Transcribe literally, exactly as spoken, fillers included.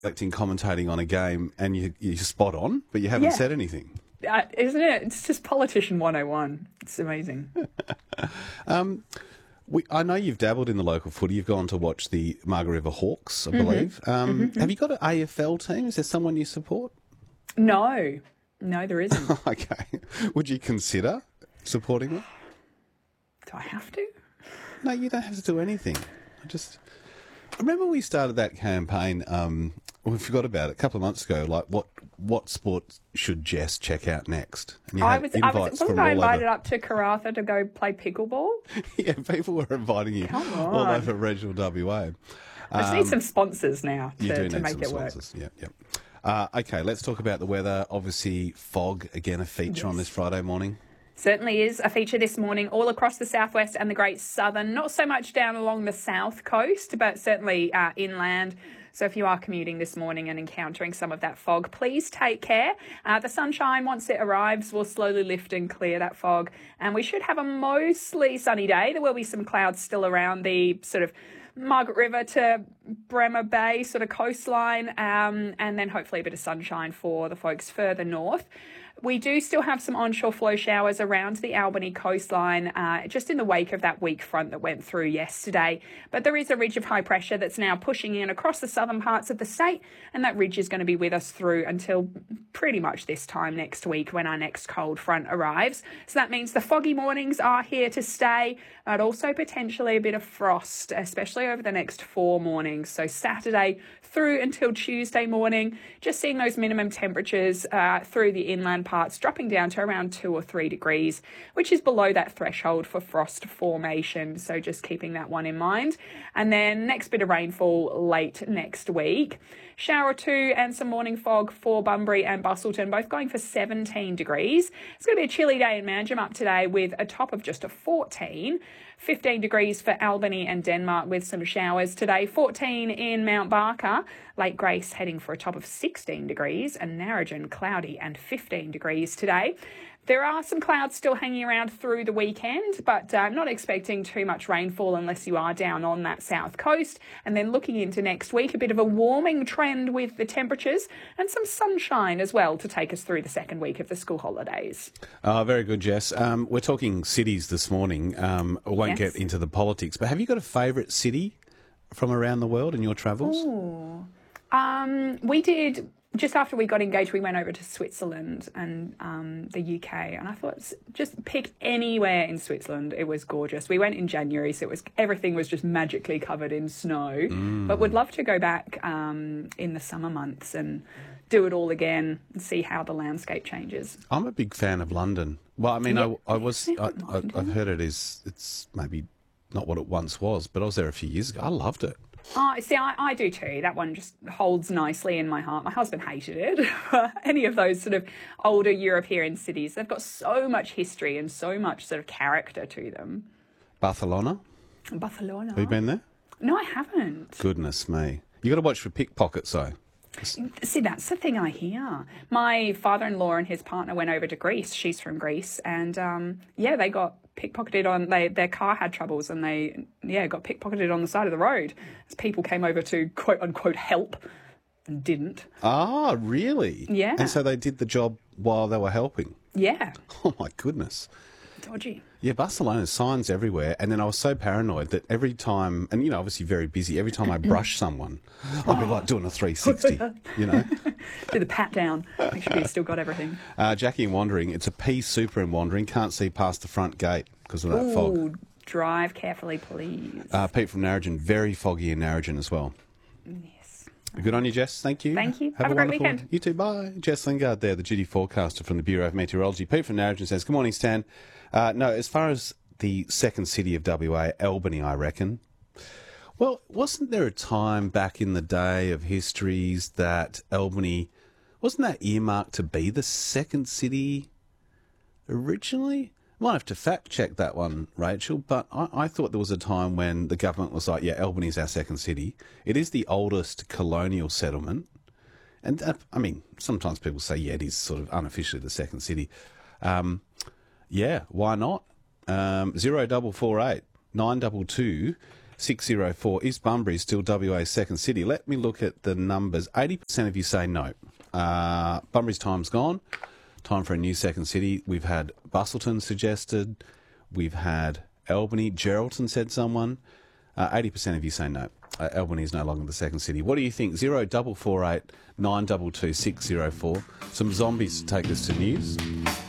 acting, commentating on a game, and you, you're spot on, but you haven't Yeah. said anything. Uh, isn't it? It's just politician one oh one. It's amazing. um, we, I know you've dabbled in the local footy. You've gone to watch the Margaret River Hawks, I believe. Mm-hmm. Um, mm-hmm. Have you got an A F L team? Is there someone you support? No. No, there isn't. Okay. Would you consider supporting them? Do I have to? No, you don't have to do anything. I just... Remember we started that campaign, um, we forgot about it a couple of months ago, like what what sport should Jess check out next? And you I had was, invites I was, wasn't from I all invited over. up to Karratha to go play pickleball? Yeah, people were inviting you Come all on. over regional W A. I just Um, need some sponsors now You to, do to need make some it work. sponsors. Yeah, yeah. Uh, okay, let's talk about the weather. Obviously, fog, again, a feature on Yes. this Friday morning. Certainly is a feature this morning all across the southwest and the Great Southern. Not so much down along the south coast, but certainly uh, inland. So if you are commuting this morning and encountering some of that fog, please take care. Uh, the sunshine, once it arrives, will slowly lift and clear that fog. And we should have a mostly sunny day. There will be some clouds still around the sort of Margaret River to Bremer Bay sort of coastline, um, and then hopefully a bit of sunshine for the folks further north. We do still have some onshore flow showers around the Albany coastline, uh, just in the wake of that weak front that went through yesterday. But there is a ridge of high pressure that's now pushing in across the southern parts of the state, and that ridge is going to be with us through until pretty much this time next week when our next cold front arrives. So that means the foggy mornings are here to stay, but also potentially a bit of frost, especially over the next four mornings. So Saturday through until Tuesday morning, just seeing those minimum temperatures uh, through the inland parts dropping down to around two or three degrees, which is below that threshold for frost formation. So just keeping that one in mind. And then next bit of rainfall late next week. Shower or two and some morning fog for Bunbury and Bustleton, both going for seventeen degrees. It's going to be a chilly day in Manjimup today with a top of just a fourteen. fifteen degrees for Albany and Denmark with some showers today. fourteen in Mount Barker. Lake Grace heading for a top of sixteen degrees, and Narrogin cloudy and fifteen degrees today. There are some clouds still hanging around through the weekend, but I'm uh, not expecting too much rainfall unless you are down on that south coast. And then looking into next week, a bit of a warming trend with the temperatures and some sunshine as well to take us through the second week of the school holidays. Oh, very good, Jess. Um, we're talking cities this morning. Um, I won't Yes. get into the politics, but have you got a favourite city from around the world in your travels? Ooh. Um, we did... Just after we got engaged, we went over to Switzerland and um, the U K, and I thought just pick anywhere in Switzerland. It was gorgeous. We went in January, so it was everything was just magically covered in snow. Mm. But would love to go back um, in the summer months and do it all again and see how the landscape changes. I'm a big fan of London. Well, I mean, Yeah. I, I was. I, I, London. I've heard it is. It's maybe not what it once was, but I was there a few years ago. I loved it. Oh, see, I, I do too. That one just holds nicely in my heart. My husband hated it. Any of those sort of older European cities, they've got so much history and so much sort of character to them. Barcelona? Barcelona. Have you been there? No, I haven't. Goodness me. You got to watch for pickpockets, though. See, that's the thing I hear. My father-in-law and his partner went over to Greece. She's from Greece. And, um, yeah, they got pickpocketed on... They, their car had troubles and they, yeah, got pickpocketed on the side of the road as people came over to, quote-unquote, help and didn't. Ah, really? Yeah. And so they did the job while they were helping? Yeah. Oh, my goodness. Dodgy. Yeah, Barcelona, signs everywhere. And then I was so paranoid that every time, and, you know, obviously very busy, every time I brush someone, I'd be like doing a three sixty, you know. Do the pat down. Make sure you've still got everything. Uh, Jackie in Wandering, it's a P super in Wandering, can't see past the front gate because of that Ooh, fog. drive carefully, please. Uh, Pete from Narrogin, very foggy in Narrogin as well. Yes. Good on you, Jess. Thank you. Thank you. Have a great wonderful weekend. You too. Bye. Jess Lingard there, the duty forecaster from the Bureau of Meteorology. Pete from Narrogin says, good morning, Stan. Uh, no, as far as the second city of W A, Albany, I reckon. Well, wasn't there a time back in the day of histories that Albany, wasn't that earmarked to be the second city originally? Might have to fact check that one, Rachel, but I, I thought there was a time when the government was like, yeah, Albany's our second city. It is the oldest colonial settlement. And, uh, I mean, sometimes people say, yeah, it is sort of unofficially the second city. Um, yeah, why not? Um, zero double four eight nine double two six oh four. Is Bunbury still W A's second city? Let me look at the numbers. eighty percent of you say no. Uh, Bunbury's time's gone. Time for a new second city. We've had Bustleton suggested. We've had Albany. Geraldton said someone. Uh, eighty percent of you say no. Uh, Albany is no longer the second city. What do you think? zero double four eight nine two two six zero four. Some zombies to take us to news.